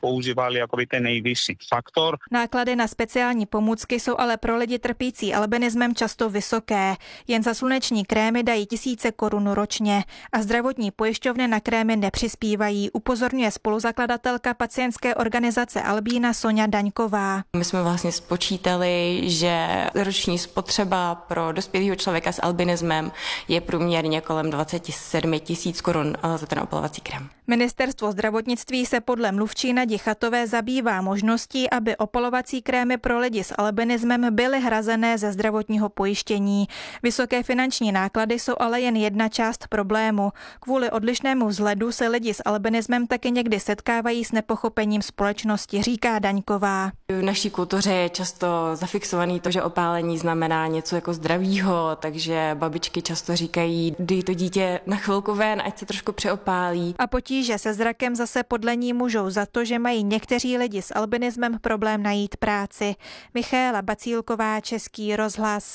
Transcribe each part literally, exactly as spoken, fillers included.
používali jakoby ten nejvyšší faktor. Náklady na speciální pomůcky jsou ale pro lidi trpící albinismem často vysoké. Jen za sluneční krémy dají tisíce korun ročně a zdravotní pojišťovny na krémy nepřispívají, upozorňuje spoluzakladatelka pacientské organizace Albína Soňa Daňková. My jsme vlastně spočítali, že roční spotřeba pro dospělého člověka s albinismem je průměrně kolem dvacet sedm tisíc korun za ten opalovací krém. Ministerstvo zdravotnictví se podle mluvčí Nadi Chatové zabývá možností, aby opalovací krémy pro lidi s albinismem byly hrazené ze zdravotního pojištění. Vysoké finanční náklady jsou ale jen jedna část problému. Kvůli odlišnému vzhledu se lidi s albinismem taky někdy setkávají s nepochopením společnosti, říká Daňková. V naší kultuře je často zafixovaný to, že opálení znamená něco jako zdravýho, takže babičky často říkají, dej to dítě na chvilku ven, ať se trošku přeopálí. A potíže se zrakem zase podle ní můžou za to, že mají někteří lidi s albinismem problém najít práci. Michaela Bacílková, Český rozhlas.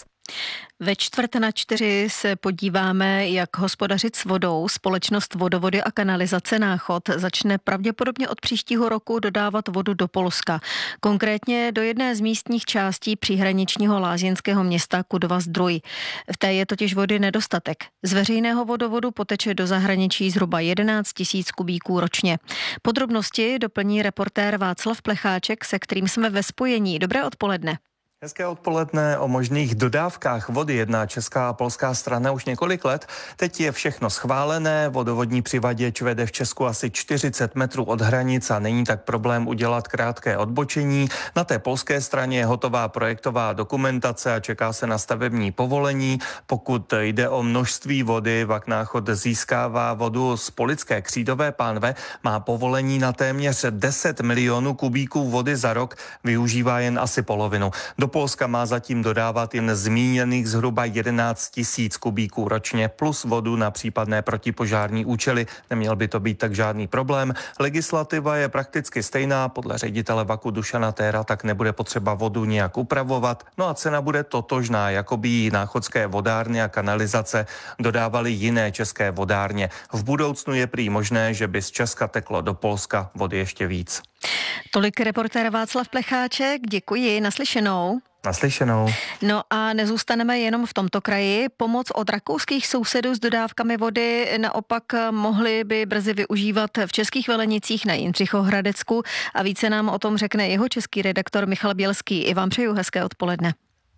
Ve čtvrt na čtyři se podíváme, jak hospodařit s vodou. Společnost Vodovody a kanalizace Náchod začne pravděpodobně od příštího roku dodávat vodu do Polska. Konkrétně do jedné z místních částí příhraničního lázeňského města Kudva-Zdroj. V té je totiž vody nedostatek. Z veřejného vodovodu poteče do zahraničí zhruba jedenáct tisíc kubíků ročně. Podrobnosti doplní reportér Václav Plecháček, se kterým jsme ve spojení. Dobré odpoledne. Hezké odpoledne. O možných dodávkách vody jedná česká a polská strana už několik let. Teď je všechno schválené, vodovodní přivaděč vede v Česku asi čtyřicet metrů od hranic a není tak problém udělat krátké odbočení. Na té polské straně je hotová projektová dokumentace a čeká se na stavební povolení. Pokud jde o množství vody, Vak Náchod získává vodu z Polické křídové pánve, má povolení na téměř deset milionů kubíků vody za rok, využívá jen asi polovinu. Do Polska má zatím dodávat jen zmíněných zhruba jedenáct tisíc kubíků ročně plus vodu na případné protipožární účely. Neměl by to být tak žádný problém. Legislativa je prakticky stejná. Podle ředitele Vaku Dušana Téra tak nebude potřeba vodu nějak upravovat. No a cena bude totožná, jako by jí náchodské vodárny a kanalizace dodávaly jiné české vodárně. V budoucnu je prý možné, že by z Česka teklo do Polska vody ještě víc. Tolik reportér Václav Plecháček, děkuji, naslyšenou. Naslyšenou. No a nezůstaneme jenom v tomto kraji. Pomoc od rakouských sousedů s dodávkami vody naopak mohli by brzy využívat v Českých Velenicích na Jindřichohradecku a více nám o tom řekne jeho český redaktor Michal Bělský. I vám přeju hezké odpoledne.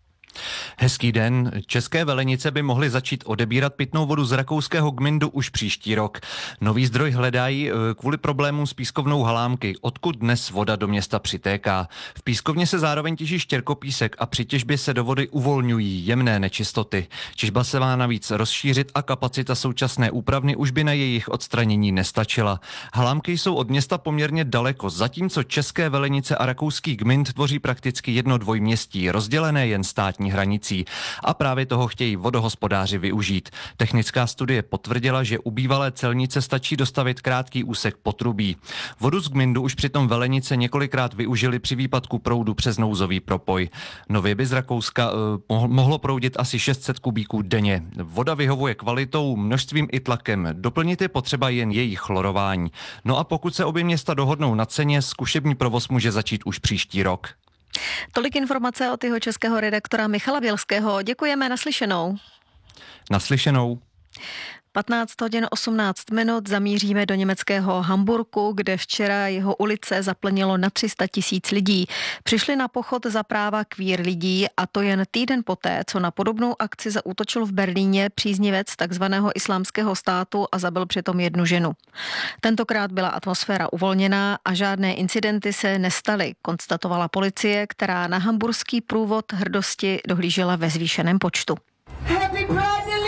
Hezký den. České Velenice by mohly začít odebírat pitnou vodu z rakouského Gmindu už příští rok. Nový zdroj hledají kvůli problémům s pískovnou Halámky, odkud dnes voda do města přitéká. V pískovně se zároveň těží štěrkopísek a při těžbě se do vody uvolňují jemné nečistoty. Těžba se má navíc rozšířit a kapacita současné úpravny už by na jejich odstranění nestačila. Halámky jsou od města poměrně daleko, zatímco České Velenice a rakouský Gmind tvoří prakticky jedno dvojměstí, rozdělené jen státní hranicí. A právě toho chtějí vodohospodáři využít. Technická studie potvrdila, že u bývalé celnice stačí dostavit krátký úsek potrubí. Vodu z Gmindu už přitom Velenice několikrát využili při výpadku proudu přes nouzový propoj. Nově by z Rakouska uh, mohlo proudit asi šest set kubíků denně. Voda vyhovuje kvalitou, množstvím i tlakem. Doplnit je potřeba jen její chlorování. No a pokud se obě města dohodnou na ceně, zkušební provoz může začít už příští rok. Tolik informace od jeho českého redaktora Michala Bělského. Děkujeme, naslyšenou. Naslyšenou. patnáct hodin osmnáct minut zamíříme do německého Hamburku, kde včera jeho ulice zaplnilo na tři sta tisíc lidí. Přišli na pochod za práva queer lidí a to jen týden poté, co na podobnou akci zaútočil v Berlíně příznivec takzvaného islámského státu a zabil přitom jednu ženu. Tentokrát byla atmosféra uvolněná a žádné incidenty se nestaly, konstatovala policie, která na hamburský průvod hrdosti dohlížela ve zvýšeném počtu. Happy Pride,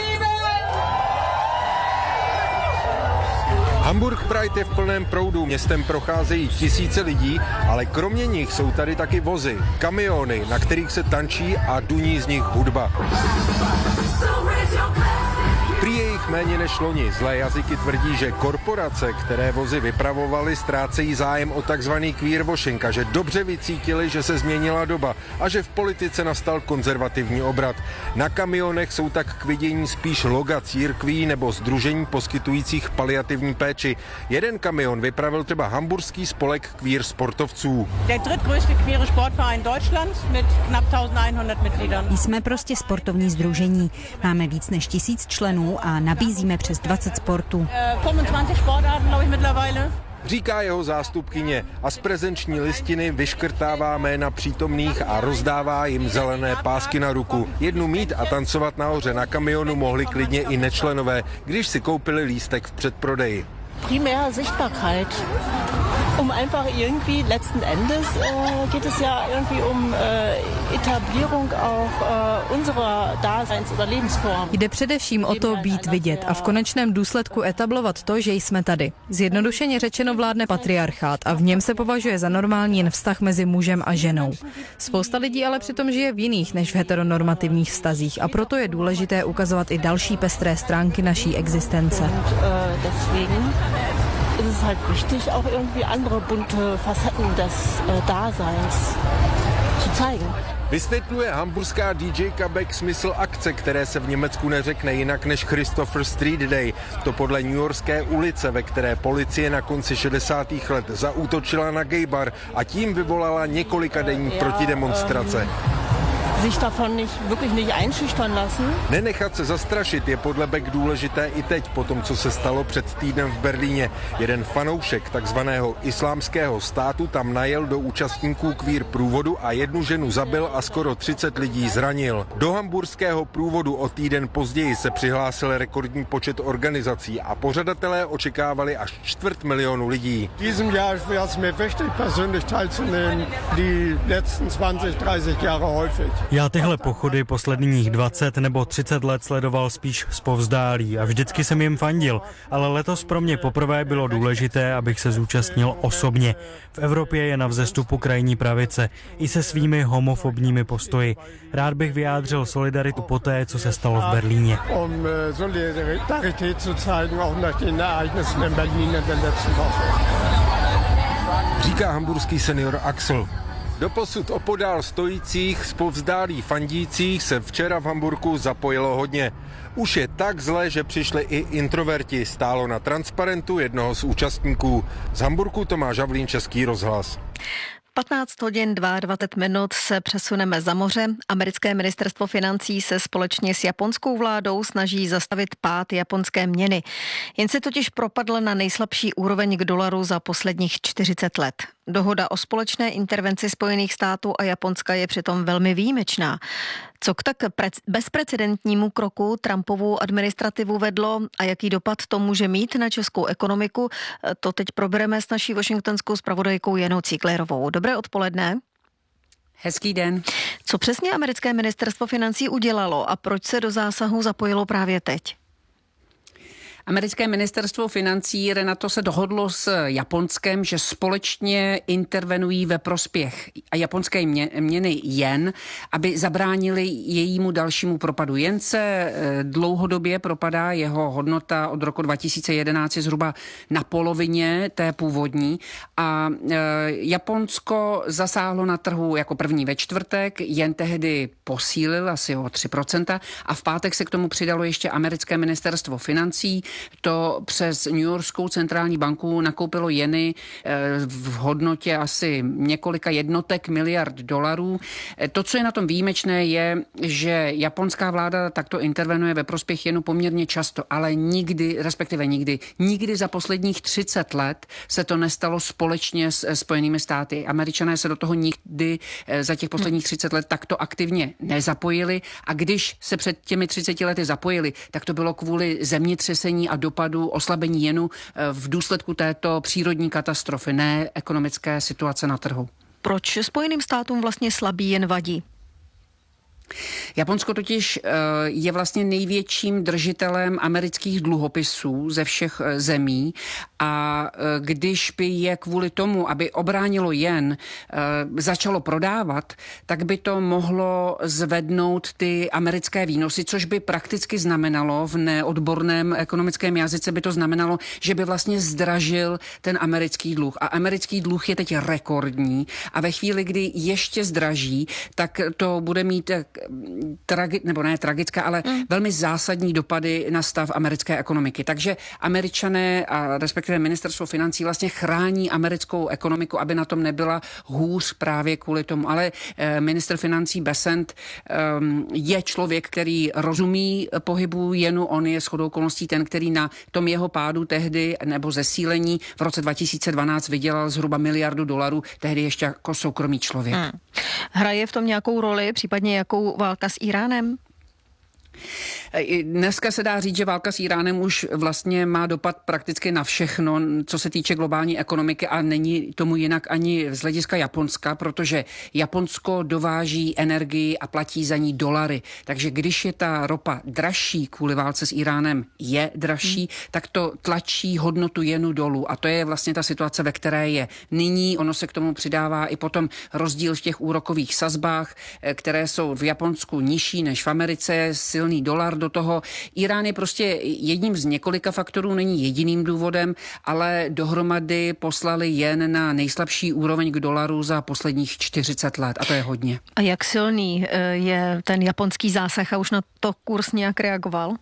Hamburg Pride je v plném proudu, městem procházejí tisíce lidí, ale kromě nich jsou tady taky vozy, kamiony, na kterých se tančí a duní z nich hudba. Prý je jich méně než loni. Zlé jazyky tvrdí, že korporace, které vozy vypravovaly, ztrácejí zájem o takzvaný queerwashing a že dobře vycítili, že se změnila doba a že v politice nastal konzervativní obrat. Na kamionech jsou tak k vidění spíš loga církví nebo sdružení poskytujících paliativní péči. Jeden kamion vypravil třeba hamburský spolek queer sportovců. Der drittgrößte queere Sportverein Deutschlands mit knapp elfténě set Mitgliedern. Jsme prostě sportovní sdružení. Máme víc než tisíc členů a nabízíme přes dvacet sportů. dvacet pět Sportarten, glaube ich, mittlerweile. Říká jeho zástupkyně a z prezenční listiny vyškrtává jména přítomných a rozdává jim zelené pásky na ruku. Jednu mít a tancovat nahoře na kamionu mohli klidně i nečlenové, když si koupili lístek v předprodeji. Primär Sichtbarkeit. Um einfach irgendwie, letzten Endes äh, geht es ja irgendwie um äh, Etablierung auch äh, unserer Daseins- oder Lebensform. Jde především o to být vidět a v konečném důsledku etablovat to, že jsme tady. Zjednodušeně řečeno vládne patriarchát a v něm se považuje za normální jen vztah mezi mužem a ženou. Spousta lidí ale přitom žije v jiných než v heteronormativních vztazích a proto je důležité ukazovat i další pestré stránky naší existence. Und, äh, deswegen ist es halt wichtig, auch irgendwie andere bunte Facetten des äh, Daseins zu zeigen. Vysvětluje hamburská DJka Beck smysl akce, které se v Německu neřekne jinak než Christopher Street Day. To podle newyorské ulice, ve které policie na konci šedesátých let zaútočila na gay bar a tím vyvolala několika denní protidemonstrace. Sich davon nicht, wirklich nicht einschüchtern lassen. Nenechat se zastrašit je podle Beck důležité i teď, po tom, co se stalo před týdnem v Berlíně. Jeden fanoušek takzvaného islámského státu tam najel do účastníků queer průvodu a jednu ženu zabil a skoro třicet lidí zranil. Do hamburského průvodu o týden později se přihlásil rekordní počet organizací a pořadatelé očekávali až čtvrt milionu lidí. Diesem Jahr wäre es mir wichtig, persönlich teilzunehmen, die letzten dvacet třicet Jahre häufig. Já tyhle pochody posledních dvacet nebo třicet let sledoval spíš zpovzdálí a vždycky jsem jim fandil, ale letos pro mě poprvé bylo důležité, abych se zúčastnil osobně. V Evropě je na vzestupu krajní pravice i se svými homofobními postoji. Rád bych vyjádřil solidaritu poté, co se stalo v Berlíně. Um Solidarität zu zeigen, auch nach den Ereignissen in Berlin in der letzten Woche. Říká hamburský senior Axel. Doposud opodál stojících, zpovzdálí fandících se včera v Hamburku zapojilo hodně. Už je tak zlé, že přišli i introverti, stálo na transparentu jednoho z účastníků. Z Hamburku Tomáš Havlín, Český rozhlas. patnáct hodin dvacet dva minut se přesuneme za moře. Americké ministerstvo financí se společně s japonskou vládou snaží zastavit pád japonské měny. Jen se totiž propadl na nejslabší úroveň k dolaru za posledních čtyřicet let. Dohoda o společné intervenci Spojených států a Japonska je přitom velmi výjimečná. Co k tak prec- bezprecedentnímu kroku Trumpovu administrativu vedlo a jaký dopad to může mít na českou ekonomiku, to teď probereme s naší washingtonskou zpravodajkou Janou Cíklerovou. Dobré odpoledne. Hezký den. Co přesně americké ministerstvo financí udělalo a proč se do zásahu zapojilo právě teď? Americké ministerstvo financí, Renato, se dohodlo s Japonskem, že společně intervenují ve prospěch japonské měny jen, aby zabránili jejímu dalšímu propadu. Jen se dlouhodobě propadá, jeho hodnota od roku dva tisíce jedenáct je zhruba na polovině té původní a Japonsko zasáhlo na trhu jako první ve čtvrtek, jen tehdy posílil asi o tři procenta a v pátek se k tomu přidalo ještě americké ministerstvo financí. To přes New Yorkskou centrální banku nakoupilo jeny v hodnotě asi několika jednotek miliard dolarů. To, co je na tom výjimečné, je, že japonská vláda takto intervenuje ve prospěch jenu poměrně často, ale nikdy, respektive nikdy, nikdy za posledních třicet let se to nestalo společně s Spojenými státy. Američané se do toho nikdy za těch posledních třicet let takto aktivně nezapojili a když se před těmi třiceti lety zapojili, tak to bylo kvůli zemětřesení a dopadu oslabení jenu v důsledku této přírodní katastrofy, ne ekonomické situace na trhu. Proč Spojeným státům vlastně slabý jen vadí? Japonsko totiž je vlastně největším držitelem amerických dluhopisů ze všech zemí a když by je kvůli tomu, aby obránilo jen, začalo prodávat, tak by to mohlo zvednout ty americké výnosy, což by prakticky znamenalo, v neodborném ekonomickém jazyce by to znamenalo, že by vlastně zdražil ten americký dluh. A americký dluh je teď rekordní a ve chvíli, kdy ještě zdraží, tak to bude mít tragi- nebo ne tragická, ale mm. velmi zásadní dopady na stav americké ekonomiky. Takže Američané a respektive ministerstvo financí vlastně chrání americkou ekonomiku, aby na tom nebyla hůř právě kvůli tomu. Ale eh, ministr financí Bessent eh, je člověk, který rozumí pohybu jenu, on je shodou okolností ten, který na tom jeho pádu tehdy nebo zesílení v roce dva tisíce dvanáct vydělal zhruba miliardu dolarů, tehdy ještě jako soukromý člověk. Hmm. Hraje v tom nějakou roli, případně jakou válka s Íránem? Dneska se dá říct, že válka s Íránem už vlastně má dopad prakticky na všechno, co se týče globální ekonomiky a není tomu jinak ani z hlediska Japonska, protože Japonsko dováží energii a platí za ní dolary. Takže když je ta ropa dražší kvůli válce s Íránem je dražší, hmm. tak to tlačí hodnotu jenu dolů a to je vlastně ta situace, ve které je nyní. Ono se k tomu přidává i potom rozdíl v těch úrokových sazbách, které jsou v Japonsku nižší než v Americe, silný dolar do toho. Irán je prostě jedním z několika faktorů, není jediným důvodem, ale dohromady poslali jen na nejslabší úroveň k dolaru za posledních čtyřicet let a to je hodně. A jak silný je ten japonský zásah a už na to kurz nějak reagoval?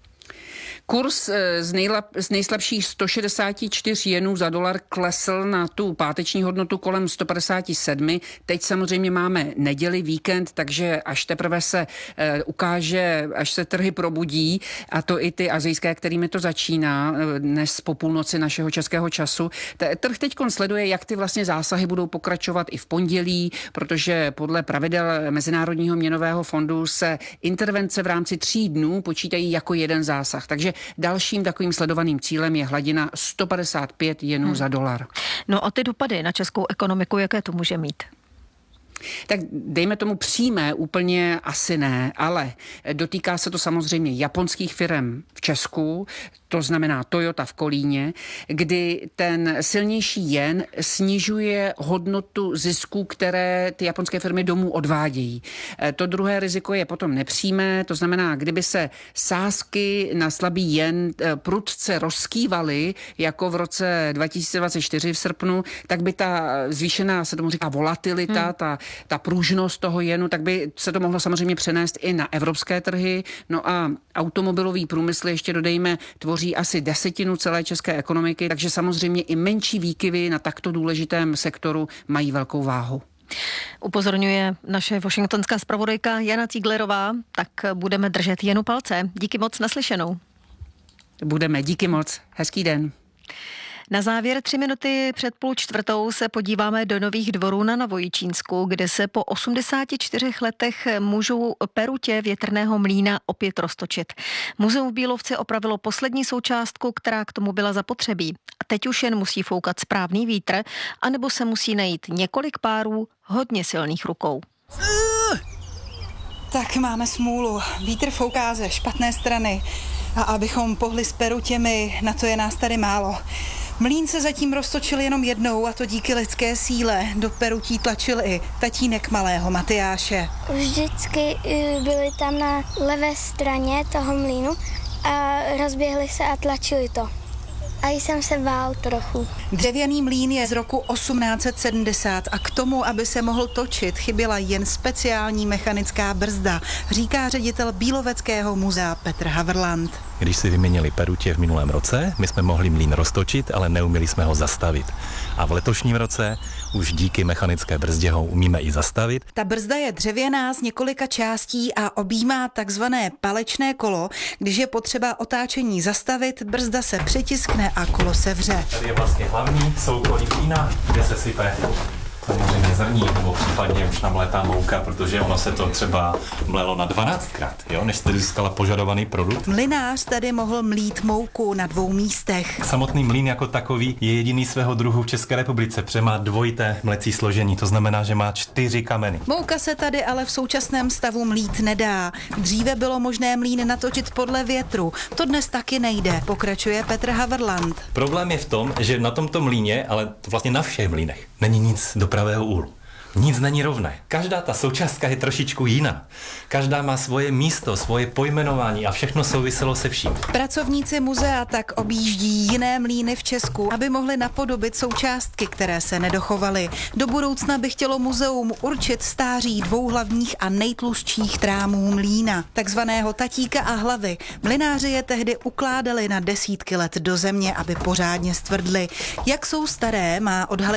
Kurs z, nejlap, z nejslabších sto šedesát čtyři jenů za dolar klesl na tu páteční hodnotu kolem sto padesát sedm. Teď samozřejmě máme neděli, víkend, takže až teprve se e, ukáže, až se trhy probudí, a to i ty asijské, kterými to začíná, dnes po půlnoci našeho českého času. T- trh teď sleduje, jak ty vlastně zásahy budou pokračovat i v pondělí, protože podle pravidel Mezinárodního měnového fondu se intervence v rámci tří dnů počítají jako jeden zásah. Takže dalším takovým sledovaným cílem je hladina sto padesát pět jenů hmm. za dolar. No a ty dopady na českou ekonomiku, jaké to může mít? Tak dejme tomu přímé úplně asi ne, ale dotýká se to samozřejmě japonských firem v Česku, to znamená Toyota v Kolíně, kdy ten silnější jen snižuje hodnotu zisků, které ty japonské firmy domů odvádějí. To druhé riziko je potom nepřímé, to znamená, kdyby se sázky na slabý jen prudce rozkývaly, jako v roce dva tisíce dvacet čtyři v srpnu, tak by ta zvýšená, se tomu říká volatilita, hmm. ta ta pružnost toho jenu, tak by se to mohlo samozřejmě přenést i na evropské trhy. No a automobilový průmysl, ještě dodejme, tvoří asi desetinu celé české ekonomiky, takže samozřejmě i menší výkyvy na takto důležitém sektoru mají velkou váhu. Upozorňuje naše washingtonská zpravodajka Jana Cíglerová, tak budeme držet jenu palce. Díky moc, naslyšenou. Budeme, díky moc. Hezký den. Na závěr tři minuty před půl čtvrtou se podíváme do Nových Dvorů na Novojičínsku, kde se po osmdesáti čtyřech letech můžou perutě větrného mlýna opět roztočit. Muzeum v Bílovce opravilo poslední součástku, která k tomu byla zapotřebí. A teď už jen musí foukat správný vítr, anebo se musí najít několik párů hodně silných rukou. Tak máme smůlu. Vítr fouká ze špatné strany. A abychom pohli s perutěmi, na to je nás tady málo. Mlýn se zatím roztočil jenom jednou, a to díky lidské síle. Do perutí tlačil i tatínek malého Matyáše. Vždycky byli tam na levé straně toho mlýnu a rozběhli se a tlačili to. A jsem se bál trochu. Dřevěný mlýn je z roku osmnáct set sedmdesát a k tomu, aby se mohl točit, chyběla jen speciální mechanická brzda, říká ředitel Bíloveckého muzea Petr Havrland. Když si vyměnili perutě v minulém roce, my jsme mohli mlýn roztočit, ale neuměli jsme ho zastavit. A v letošním roce už díky mechanické brzdě ho umíme i zastavit. Ta brzda je dřevěná z několika částí a objímá takzvané palečné kolo. Když je potřeba otáčení zastavit, brzda se přitiskne a kolo se vře. Tady je vlastně hlavní soukolí mlýna, kde se sype samozřejmě zrní, nebo případně už namletá mouka, protože ono se to třeba mlelo na dvanáctkrát, jo, než jste získala požadovaný produkt. Mlynář tady mohl mlít mouku na dvou místech. Samotný mlýn jako takový je jediný svého druhu v České republice, protože má dvojité mlecí složení, to znamená, že má čtyři kameny. Mouka se tady ale v současném stavu mlít nedá. Dříve bylo možné mlýn natočit podle větru. To dnes taky nejde, pokračuje Petr Haverland. Problém je v tom, že na tomto mlýně, ale vlastně na všech mlýnech, není nic do pravého úhlu. Nic není rovné. Každá ta součástka je trošičku jiná. Každá má svoje místo, svoje pojmenování a všechno souviselo se vším. Pracovníci muzea tak objíždí jiné mlýny v Česku, aby mohli napodobit součástky, které se nedochovaly. Do budoucna by chtělo muzeum určit stáří dvou hlavních a nejtlustších trámů mlýna, takzvaného tatíka a hlavy. Mlynáři je tehdy ukládali na desítky let do země, aby pořádně stvrdly. Jak jsou staré, má odhalit